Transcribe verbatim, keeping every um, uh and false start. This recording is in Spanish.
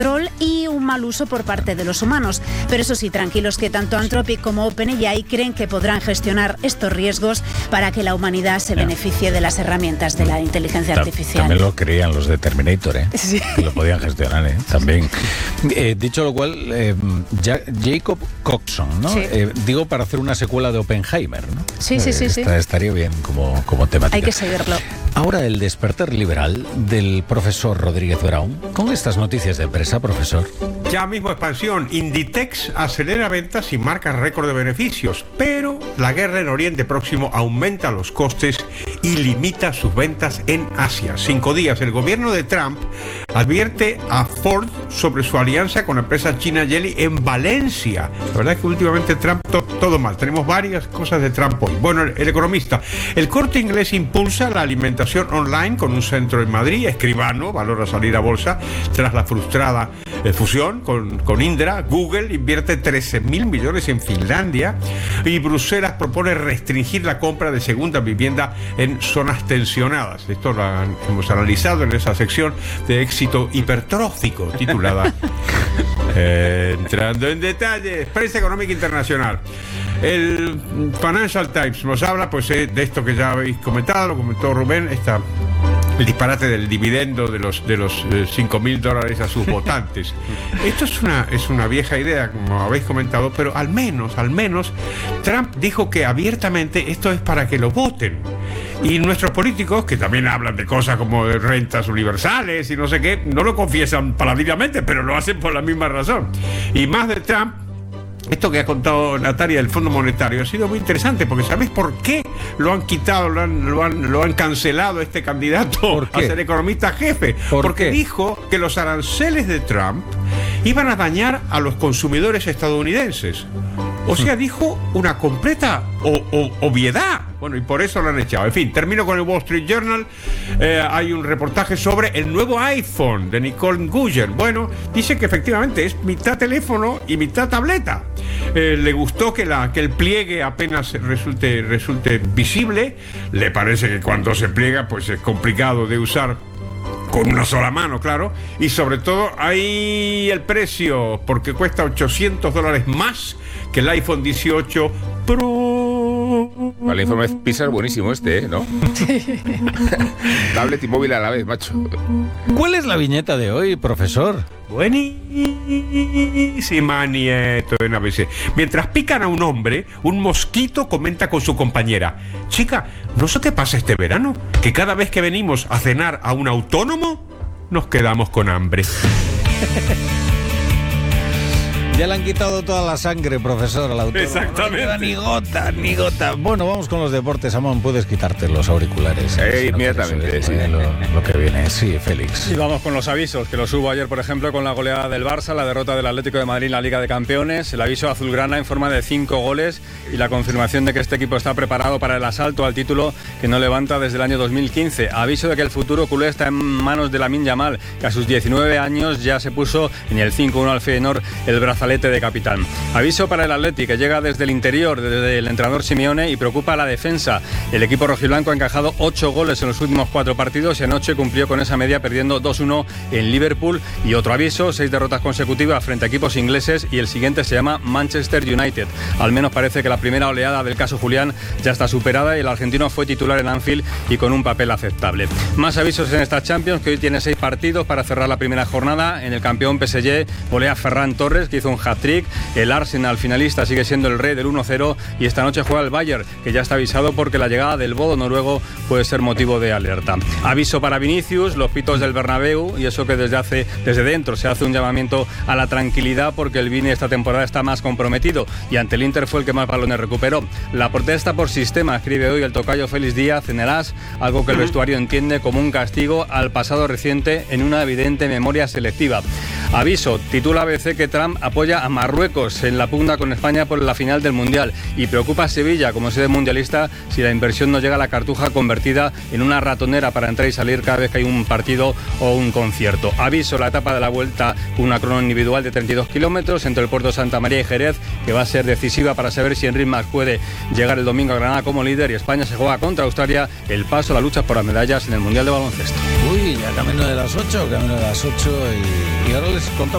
y un mal uso por parte de los humanos. Pero eso sí, tranquilos que tanto Anthropic como OpenAI creen que podrán gestionar estos riesgos para que la humanidad se yeah. beneficie de las herramientas de la inteligencia Ta- artificial. También lo creían los de Terminator, ¿eh? Sí. Que lo podían gestionar, ¿eh? También. Eh, dicho lo cual, eh, ja- Jacob Coxon, ¿no? Sí. Eh, digo, para hacer una secuela de Oppenheimer, ¿no? Sí, sí, sí. Eh, sí. Está, estaría bien como, como temática. Hay que seguirlo. Ahora el despertar liberal del profesor Rodríguez Brown. Con estas noticias de empresa, profesor. Ya mismo expansión. Inditex acelera ventas y marca récord de beneficios, pero la guerra en Oriente Próximo aumenta los costes y limita sus ventas en Asia. Cinco días. El gobierno de Trump advierte a Ford sobre su alianza con la empresa china Geely en Valencia. La verdad es que últimamente Trump to- todo mal. Tenemos varias cosas de Trump hoy. Bueno, el, el economista. El Corte Inglés impulsa la alimentación online con un centro en Madrid. Escribano valora salir a bolsa tras la frustrada eh, fusión con, con Indra. Google invierte trece mil millones en Finlandia y Bruselas propone restringir la compra de segunda vivienda en zonas tensionadas. Esto lo han, hemos analizado en esa sección de éxito hipertrófico titulada eh, Entrando en detalles. Prensa económica internacional. El Financial Times nos habla pues eh, de esto que ya habéis comentado, lo comentó Rubén, esta el disparate del dividendo de los de los eh, cinco mil dólares a sus votantes. Esto es una es una vieja idea, como habéis comentado, pero al menos, al menos, Trump dijo que abiertamente esto es para que lo voten. Y nuestros políticos, que también hablan de cosas como de rentas universales y no sé qué, no lo confiesan paladinamente, pero lo hacen por la misma razón. Y más de Trump, esto que ha contado Natalia del Fondo Monetario ha sido muy interesante, porque ¿sabéis por qué lo han quitado, lo han, lo han, lo han cancelado este candidato a ser economista jefe? ¿Por porque qué? Dijo que los aranceles de Trump iban a dañar a los consumidores estadounidenses. O sea, dijo una completa o, o, obviedad. Bueno, y por eso lo han echado. En fin, termino con el Wall Street Journal. Eh, hay un reportaje sobre el nuevo iPhone de Nicole Guyen. Bueno, dice que efectivamente es mitad teléfono y mitad tableta. Eh, le gustó que, la, que el pliegue apenas resulte, resulte visible. Le parece que cuando se pliega, pues es complicado de usar con una sola mano, claro. Y sobre todo hay el precio, porque cuesta ochocientos dólares más que el iPhone dieciocho Pro. El informe Pisa es buenísimo este, ¿eh? ¿No? Tablet y móvil a la vez, macho. ¿Cuál es la viñeta de hoy, profesor? Buenísima, Nieto, en A B C. Mientras pican a un hombre, un mosquito comenta con su compañera: chica, ¿no se te pasa este verano que cada vez que venimos a cenar a un autónomo nos quedamos con hambre? Ya le han quitado toda la sangre, profesor, al autor. Exactamente. No ni gota, ni gota. Bueno, vamos con los deportes. Amón, puedes quitarte los auriculares. Eh, si no inmediatamente, sí. Lo, lo que viene. Sí, Félix. Y vamos con los avisos, que los hubo ayer, por ejemplo, con la goleada del Barça, la derrota del Atlético de Madrid en la Liga de Campeones, el aviso azulgrana en forma de cinco goles y la confirmación de que este equipo está preparado para el asalto al título que no levanta desde el año dos mil quince. Aviso de que el futuro culé está en manos de Lamine Yamal, que a sus diecinueve años ya se puso en el cinco uno al Feyenoord el brazalete de capitán. Aviso para el Atleti, que llega desde el interior, desde el entrenador Simeone, y preocupa a la defensa. El equipo rojiblanco ha encajado ocho goles en los últimos cuatro partidos y anoche cumplió con esa media perdiendo dos uno en Liverpool. Y otro aviso, seis derrotas consecutivas frente a equipos ingleses y el siguiente se llama Manchester United. Al menos parece que la primera oleada del caso Julián ya está superada y el argentino fue titular en Anfield y con un papel aceptable. Más avisos en esta Champions, que hoy tiene seis partidos para cerrar la primera jornada. En el campeón P S G golea Ferran Torres, que hizo un hat-trick. El Arsenal, finalista, sigue siendo el rey del uno cero y esta noche juega el Bayern, que ya está avisado porque la llegada del bodo noruego puede ser motivo de alerta. Aviso para Vinicius, los pitos del Bernabéu, y eso que desde hace desde dentro se hace un llamamiento a la tranquilidad porque el Vini esta temporada está más comprometido y ante el Inter fue el que más balones recuperó. La protesta por sistema, escribe hoy el tocayo Félix Díaz en el As, algo que el vestuario entiende como un castigo al pasado reciente en una evidente memoria selectiva. Aviso, titula A B C que Trump apoya a Marruecos en la pugna con España por la final del Mundial y preocupa a Sevilla como sede mundialista si la inversión no llega a la Cartuja convertida en una ratonera para entrar y salir cada vez que hay un partido o un concierto. Aviso, la etapa de la vuelta con una crono individual de treinta y dos kilómetros entre el puerto de Santa María y Jerez, que va a ser decisiva para saber si Enric Mas puede llegar el domingo a Granada como líder, y España se juega contra Australia el paso a la lucha por las medallas en el Mundial de Baloncesto. Uy, ya camino de las ocho, camino de las ocho y, y ahora les contamos